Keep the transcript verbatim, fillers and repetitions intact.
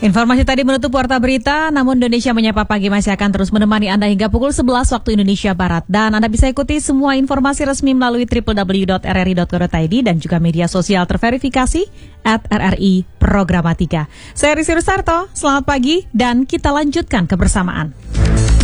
Informasi tadi menutup Warta Berita, namun Indonesia Menyapa Pagi masih akan terus menemani Anda hingga pukul sebelas waktu Indonesia Barat. Dan Anda bisa ikuti semua informasi resmi melalui w w w dot r r i dot co dot i d dan juga media sosial terverifikasi at R R I Programatika. Saya Rizky Rusarto, selamat pagi dan kita lanjutkan kebersamaan.